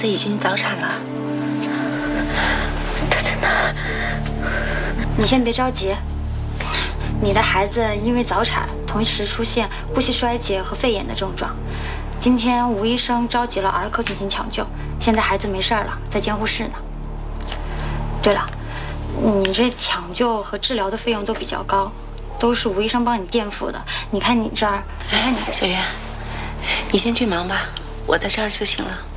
子已经早产了。 他在哪儿？你先别着急，你的孩子因为早产，同时出现呼吸衰竭和肺炎的症状。今天吴医生召集了儿科进行抢救，现在孩子没事了，在监护室呢。对了，你这抢救和治疗的费用都比较高，都是吴医生帮你垫付的。你看你这儿， 哎，小袁，你先去忙吧，我在这儿就行了。